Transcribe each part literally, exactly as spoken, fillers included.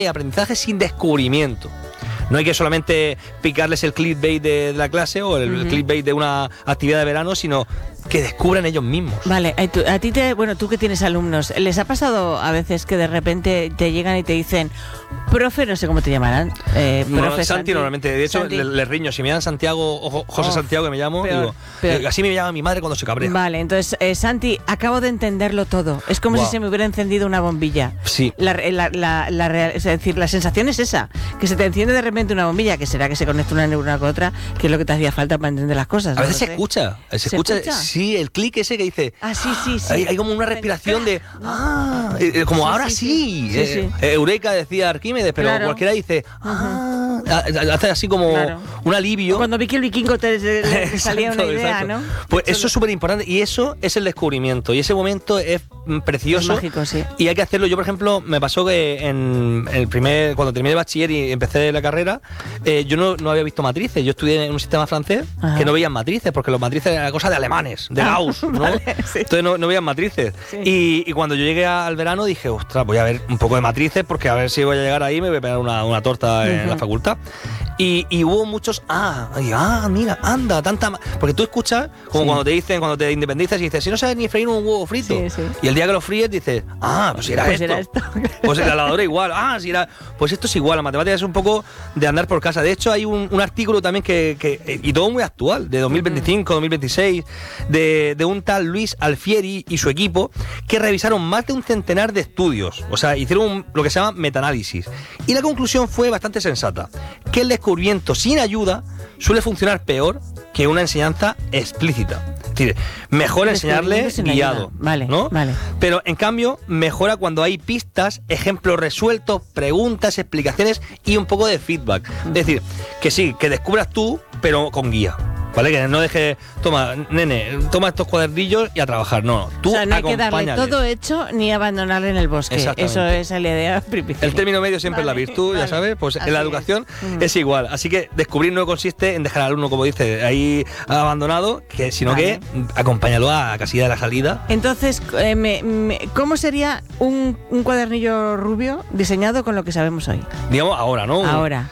aprendizaje sin descubrimiento. No hay que solamente picarles el clickbait de, de la clase o el, uh-huh. el clickbait de una actividad de verano, sino que descubran ellos mismos. Vale, a ti te, bueno, tú que tienes alumnos, ¿les ha pasado a veces que de repente te llegan y te dicen, profe, no sé cómo te llamarán? Eh, no, profe Santi, Santi normalmente, de hecho les le riño, si me llaman Santiago o José oh, Santiago que me llamo, peor, digo, peor. así me llama mi madre cuando se cabrea. Vale, entonces, eh, Santi, acabo de entenderlo todo. Es como wow. si se me hubiera encendido una bombilla. Sí. La, la, la, la real, es decir, la sensación es esa, que se te enciende de repente una bombilla, que será que se conecta una neurona con otra, que es lo que te hacía falta para entender las cosas. A ¿no? veces se escucha, se, ¿Se escucha, escucha, sí, el clic ese que dice, ah, sí, sí, sí. Hay, hay como una respiración de, ah, eh, como sí, ahora sí, sí. sí, eh, sí. Eh, Eureka decía Arquímedes, pero claro. cualquiera dice, ah, uh-huh. hace así como claro. un alivio. Cuando vi que el vikingo te, te, te salía exacto, una idea, exacto. ¿no? Pues eso, eso es súper importante y eso es el descubrimiento y ese momento es precioso. Es mágico, sí. Y hay que hacerlo. Yo, por ejemplo, me pasó que en el primer, cuando terminé el bachiller y empecé la carrera, eh, yo no, no había visto matrices. Yo estudié en un sistema francés Ajá. que no veían matrices, porque los matrices eran cosa de alemanes, de Gauss, ¿no? Vale, sí. Entonces no, no veían matrices. Sí. Y, y cuando yo llegué al verano dije, ostras, voy a ver un poco de matrices, porque a ver si voy a llegar ahí y me voy a pegar una, una torta en uh-huh. la facultad. Y, y hubo muchos, ah, y, ah, mira, anda, tanta... Porque tú escuchas, como sí. cuando te dicen, cuando te independizas y dices, si no sabes ni freír un huevo frito. Sí, sí. Y el día que lo fríes dices, ah, pues era pues esto. Era esto. Pues la lavadora igual, ah, si era... Pues esto es igual, la matemática es un poco de andar por casa. De hecho, hay un, un artículo también que, que... Y todo muy actual, de dos mil veinticinco, uh-huh. dos mil veintiséis, de, de un tal Luis Alfieri y su equipo, que revisaron más de un centenar de estudios. O sea, hicieron un, lo que se llama metaanálisis. Y la conclusión fue bastante sensata, que el descubrimiento sin ayuda suele funcionar peor que una enseñanza explícita. Es decir, mejor enseñarle guiado, vale, ¿no? Vale. Pero en cambio mejora cuando hay pistas, ejemplos resueltos, preguntas, explicaciones y un poco de feedback. Es decir, que sí, que descubras tú, pero con guía. ¿Vale? Que no deje, toma, nene, toma estos cuadernillos y a trabajar. No, tú o sea, no hay que darle acompáñale. todo hecho ni abandonarle en el bosque. Eso es la idea principal. El término medio siempre vale, es la virtud, vale. ya sabes. Pues Así en la educación es. es igual. Así que descubrir no consiste en dejar al alumno, como dice, ahí abandonado, que sino vale. que acompáñalo a la casilla de la salida. Entonces, eh, me, me, ¿cómo sería un, un cuadernillo rubio diseñado con lo que sabemos hoy? Digamos ahora, ¿no? Ahora.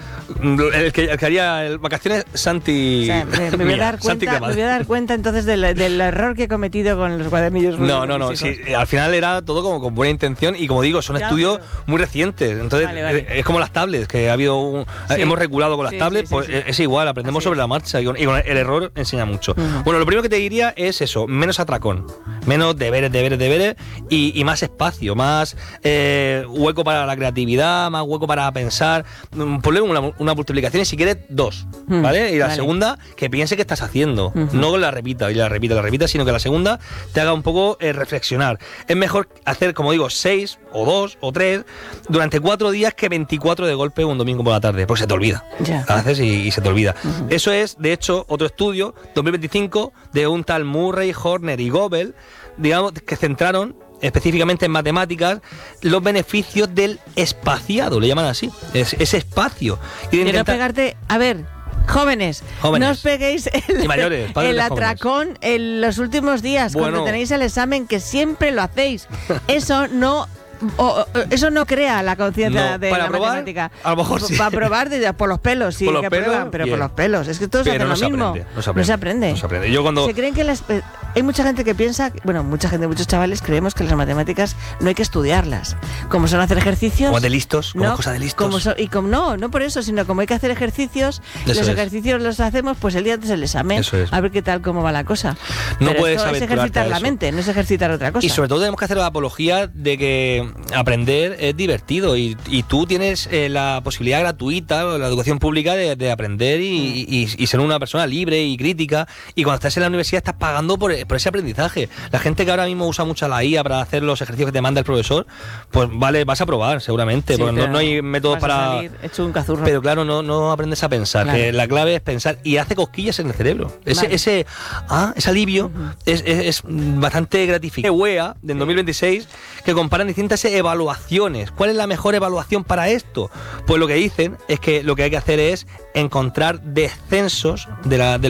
El que, el que haría el vacaciones Santi. O sea, me, me, voy a dar cuenta, me voy a dar cuenta entonces del, del error que he cometido con los cuadernillos. No, no, no. Sí, al final era todo como con buena intención y como digo, son ya, estudios pero... muy recientes. Entonces vale, vale. es como las tablets, que ha habido un, sí. hemos reculado con las sí, tablets, sí, sí, pues sí. es igual, aprendemos Así sobre es. la marcha y con, y con el error enseña mucho. Uh-huh. Bueno, lo primero que te diría es eso, menos atracón, menos deberes, deberes, deberes y, y más espacio, más eh, hueco para la creatividad, más hueco para pensar. Ponle una, una multiplicación y si quieres dos, mm, ¿vale? Y la vale. segunda, que piense qué estás haciendo. Uh-huh. No la repita y la repita, la repita, sino que la segunda te haga un poco eh, reflexionar. Es mejor hacer, como digo, seis o dos o tres durante cuatro días que veinticuatro de golpe un domingo por la tarde, porque se te olvida. Yeah. La haces y, y se te olvida. Uh-huh. Eso es, de hecho, otro estudio, dos mil veinticinco, de un tal Murray, Horner y Goebel, digamos, que centraron específicamente en matemáticas, los beneficios del espaciado, le llaman así, es, ese espacio. Y de intenta... no pegarte, a ver, jóvenes, jóvenes, no os peguéis el, y mayores, el atracón en los últimos días, bueno. cuando tenéis el examen, que siempre lo hacéis. Eso no... O, o, eso no crea la conciencia no, de la probar, matemática. A lo mejor sí. Para probar de, por los pelos, sí, por los que pelos, prueban, pero bien. por los pelos. Es que todos hacen no lo se mismo. Aprende, no, se aprende, no se aprende. No se aprende. Yo cuando... Se creen que las... Hay mucha gente que piensa, bueno, mucha gente, muchos chavales creemos que las matemáticas no hay que estudiarlas. Como son hacer ejercicios. Como de listos, como ¿no? cosa de listos. Como so, y como no, no por eso, sino como hay que hacer ejercicios, eso los es. ejercicios los hacemos pues el día antes del examen. Eso es. A ver qué tal, cómo va la cosa. No pero puedes esto es ejercitar la mente, no es ejercitar otra cosa. Y sobre todo tenemos que hacer la apología de que aprender es divertido. Y, y tú tienes eh, la posibilidad gratuita, la educación pública, de, de aprender y, mm. y, y ser una persona libre y crítica. Y cuando estás en la universidad estás pagando por, por ese aprendizaje. La gente que ahora mismo usa mucho la I A para hacer los ejercicios que te manda el profesor, pues vale, vas a probar seguramente, sí, porque no, no hay métodos para... hecho un cazurro. Pero claro, no, no aprendes a pensar, claro. que la clave es pensar y hace cosquillas en el cerebro. Ese, vale. ese, ah, ese alivio uh-huh. es, es, es bastante gratificante. U E A, del dos mil veintiséis, que comparan distintas evaluaciones. ¿Cuál es la mejor evaluación para esto? Pues lo que dicen es que lo que hay que hacer es encontrar descensos de la, del